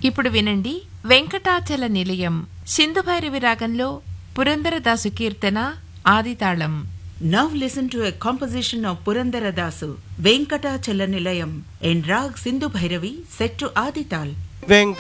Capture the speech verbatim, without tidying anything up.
ఇప్పుడు వినండి వెంకటాచల నిలయం సింధుభైరవి రాగంలో పురందరదాసు కీర్తన ఆదితాళం. Now listen to a composition of Purandaradasu, Venkatachala Nilayam, in Rag Sindhu Bhairavi set to Adital.